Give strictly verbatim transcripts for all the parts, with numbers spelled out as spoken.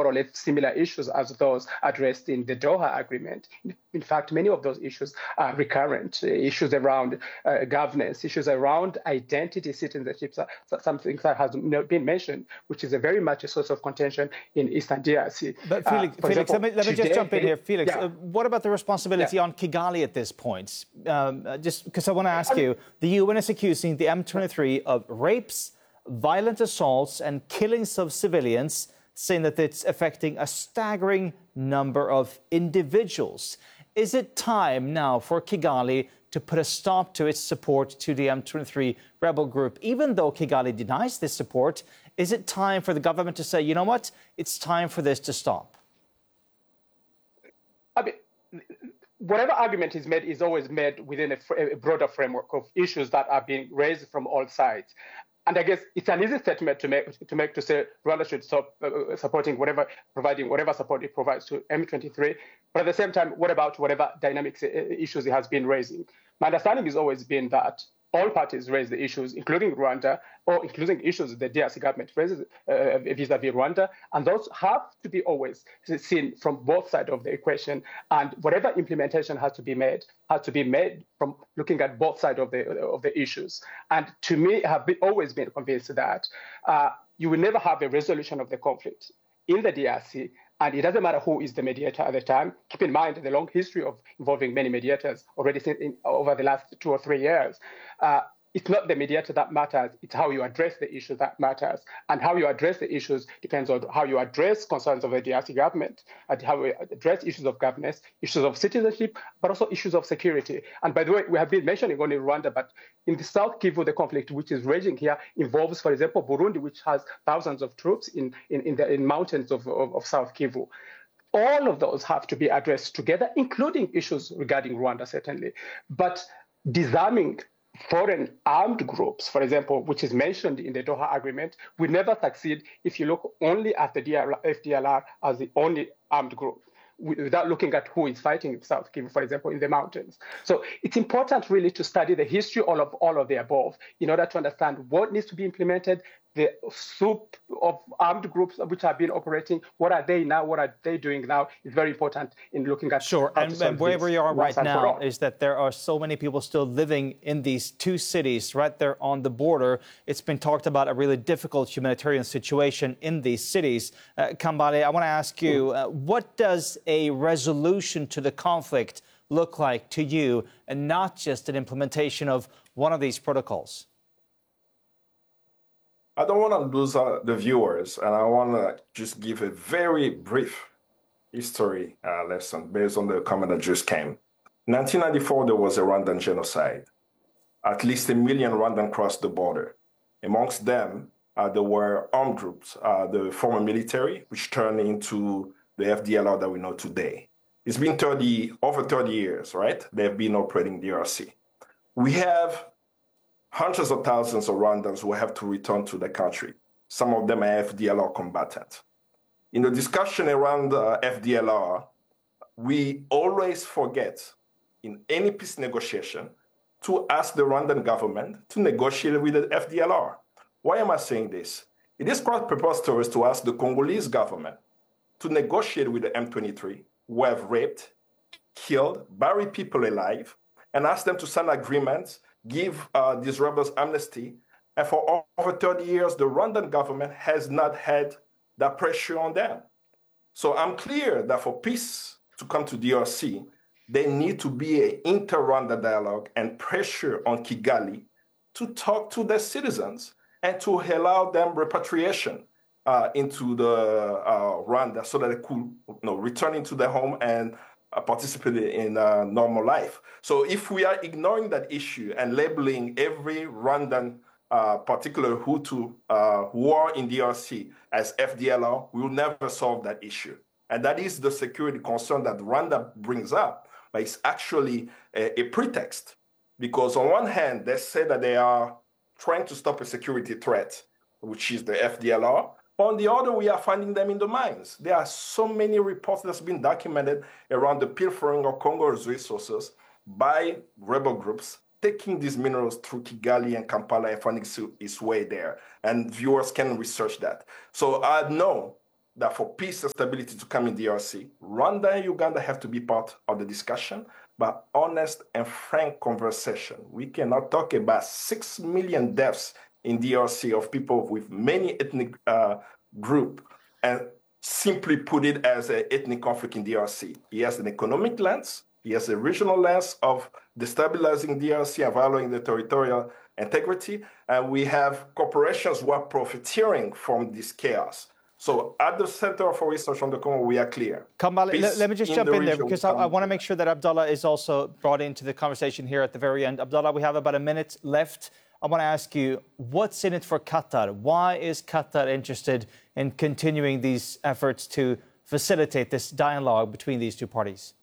more or less similar issues as those addressed in the Doha Agreement. In fact, many of those issues are recurrent, uh, issues around uh, governance, issues around identity, citizenship, so, so something that has been mentioned, which is a very much a source of contention in Eastern D R C. But Felix, uh, Felix example, let me, let me today, just jump in here. Felix, yeah. uh, what about the responsibility yeah. on Kigali at this point? Um, uh, just because I want to ask I mean, you, the U N is accusing the M twenty-three of rapes, violent assaults and killings of civilians, saying that it's affecting a staggering number of individuals. Is it time now for Kigali to put a stop to its support to the M twenty-three rebel group? Even though Kigali denies this support, is it time for the government to say, you know what, it's time for this to stop? I mean, whatever argument is made is always made within a, fr- a broader framework of issues that are being raised from all sides. And I guess it's an easy statement to make to make to say Rwanda should stop uh, supporting whatever, providing whatever support it provides to M twenty-three. But at the same time, what about whatever dynamics uh, issues it has been raising? My understanding has always been that all parties raise the issues, including Rwanda, or including issues the D R C government raises uh, vis-a-vis Rwanda, and those have to be always seen from both sides of the equation. And whatever implementation has to be made has to be made from looking at both sides of the of the issues. And to me, I have been, always been convinced that uh, you will never have a resolution of the conflict in the D R C. And it doesn't matter who is the mediator at the time. Keep in mind the long history of involving many mediators already seen in, over the last two or three years. Uh, it's not the mediator that matters, it's how you address the issue that matters. And how you address the issues depends on how you address concerns of the D R C government, and how we address issues of governance, issues of citizenship, but also issues of security. And by the way, we have been mentioning only Rwanda, but in the South Kivu, the conflict which is raging here involves, for example, Burundi, which has thousands of troops in, in, in the in mountains of, of, of South Kivu. All of those have to be addressed together, including issues regarding Rwanda, certainly. But disarming foreign armed groups, for example, which is mentioned in the Doha Agreement, will never succeed if you look only at the F D L R as the only armed group, without looking at who is fighting in South Kivu, for example, in the mountains. So it's important really to study the history all of all of the above in order to understand what needs to be implemented, the soup of armed groups which have been operating, what are they now, what are they doing now, is very important in looking at... Sure, and, and where we are right now is that there are so many people still living in these two cities right there on the border. It's been talked about a really difficult humanitarian situation in these cities. Uh, Kambale, I want to ask you, uh, what does a resolution to the conflict look like to you, and not just an implementation of one of these protocols? I don't want to lose uh, the viewers, and I want to just give a very brief history uh, lesson based on the comment that just came. In nineteen ninety-four, there was a Rwandan genocide. At least a million Rwandans crossed the border. Amongst them, uh, there were armed groups, uh, the former military, which turned into the F D L R that we know today. It's been thirty, over thirty years, right? They've been operating D R C. We have hundreds of thousands of Rwandans who have to return to the country. Some of them are F D L R combatants. In the discussion around uh, F D L R, we always forget in any peace negotiation to ask the Rwandan government to negotiate with the F D L R. Why am I saying this? It is quite preposterous to ask the Congolese government to negotiate with the M twenty-three, who have raped, killed, buried people alive, and ask them to sign agreements, give uh, these rebels amnesty. And for over thirty years, the Rwandan government has not had that pressure on them. So I'm clear that for peace to come to D R C, there need to be an inter-Rwanda dialogue and pressure on Kigali to talk to their citizens and to allow them repatriation uh, into the uh, Rwanda so that they could you know, return into their home and uh, participate in uh, normal life. So if we are ignoring that issue and labeling every Rwandan uh, particular Hutu uh, who are in D R C as F D L R, we will never solve that issue. And that is the security concern that Rwanda brings up, but it's actually a, a pretext. Because on one hand, they say that they are trying to stop a security threat, which is the F D L R. On the other, we are finding them in the mines. There are so many reports that's been documented around the pilfering of Congo's resources by rebel groups, taking these minerals through Kigali and Kampala and finding its way there. And viewers can research that. So I know that for peace and stability to come in D R C, Rwanda and Uganda have to be part of the discussion, but honest and frank conversation. We cannot talk about six million deaths in D R C of people with many ethnic uh, groups and simply put it as an ethnic conflict in D R C. He has an economic lens, he has a regional lens of destabilizing D R C and violating the territorial integrity, and we have corporations who are profiteering from this chaos. So at the center of our research on the Congo, we are clear. Kambale, let, let me just jump in there because I, I want to make sure that Abdallah is also brought into the conversation here at the very end. Abdallah, we have about a minute left. I want to ask you, what's in it for Qatar? Why is Qatar interested in continuing these efforts to facilitate this dialogue between these two parties?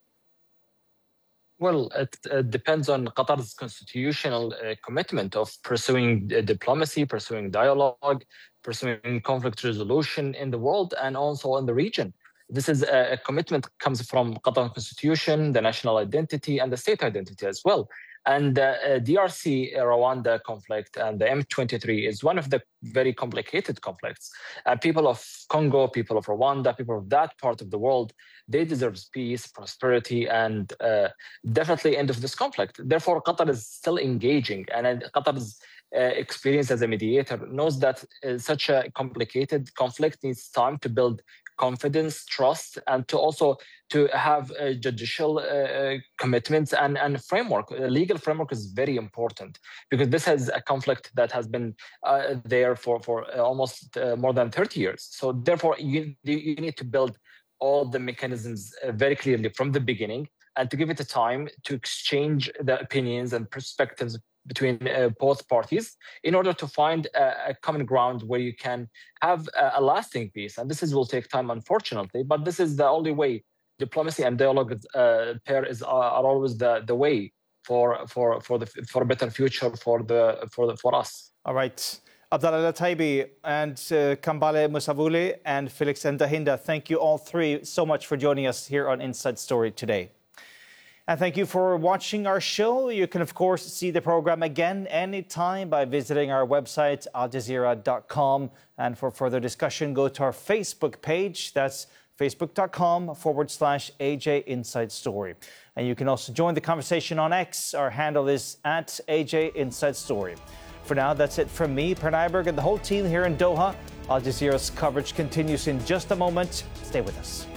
Well, it uh, depends on Qatar's constitutional uh, commitment of pursuing uh, diplomacy, pursuing dialogue, pursuing conflict resolution in the world and also in the region. This is a, a commitment comes from Qatar constitution, the national identity, and the state identity as well. And the uh, D R C Rwanda conflict and the M twenty-three is one of the very complicated conflicts. Uh, people of Congo, people of Rwanda, people of that part of the world, they deserve peace, prosperity, and uh, definitely end of this conflict. Therefore, Qatar is still engaging, and Qatar's uh, experience as a mediator knows that uh, such a complicated conflict needs time to build confidence, trust, and to also to have uh, judicial uh, commitments and, and framework. A legal framework is very important because this is a conflict that has been uh, there for, for almost uh, more than thirty years. So therefore, you, you need to build all the mechanisms uh, very clearly from the beginning and to give it a time to exchange the opinions and perspectives between uh, both parties in order to find a, a common ground where you can have a, a lasting peace. And this is, will take time, unfortunately, but this is the only way. Diplomacy and dialogue uh, pair is, are, are always the, the way for, for, for, the, for a better future for, the, for, the, for us. All right. Abdallah Lataibi and uh, Kambale Musavuli and Felix Ndahinda, thank you all three so much for joining us here on Inside Story today. And thank you for watching our show. You can, of course, see the program again anytime by visiting our website, al jazeera dot com. And for further discussion, go to our Facebook page. That's facebook.com forward slash AJ Inside Story. And you can also join the conversation on X. Our handle is at A J Inside Story. For now, that's it from me, Per Nyberg, and the whole team here in Doha. Al Jazeera's coverage continues in just a moment. Stay with us.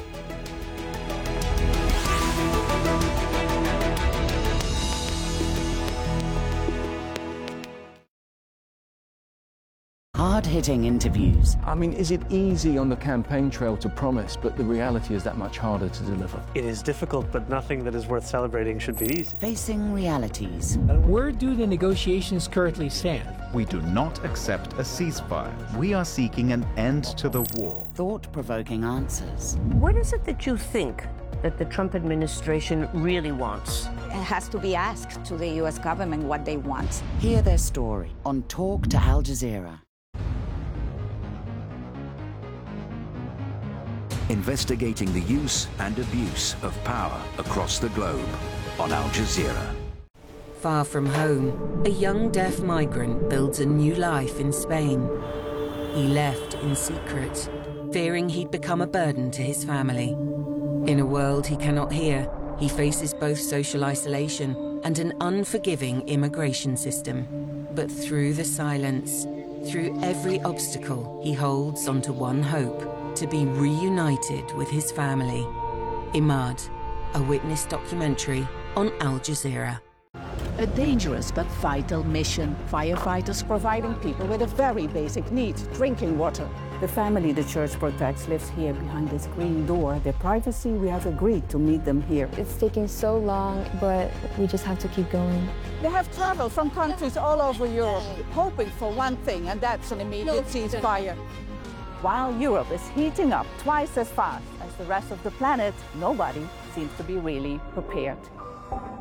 Hard-hitting interviews. I mean, is it easy on the campaign trail to promise, but the reality is that much harder to deliver? It is difficult, but nothing that is worth celebrating should be easy. Facing realities. Where do the negotiations currently stand? We do not accept a ceasefire. We are seeking an end to the war. Thought-provoking answers. What is it that you think that the Trump administration really wants? It has to be asked to the U S government what they want. Hear their story on Talk to Al Jazeera. Investigating the use and abuse of power across the globe on Al Jazeera. Far from home, a young deaf migrant builds a new life in Spain. He left in secret, fearing he'd become a burden to his family. In a world he cannot hear, he faces both social isolation and an unforgiving immigration system. But through the silence, through every obstacle, he holds onto one hope: to be reunited with his family. Imad, a witness documentary on Al Jazeera. A dangerous but vital mission. Firefighters providing people with a very basic need, drinking water. The family the church protects lives here behind this green door. Their privacy, we have agreed to meet them here. It's taking so long, but we just have to keep going. They have traveled from countries all over Europe, hoping for one thing, and that's an immediate ceasefire. While Europe is heating up twice as fast as the rest of the planet, nobody seems to be really prepared.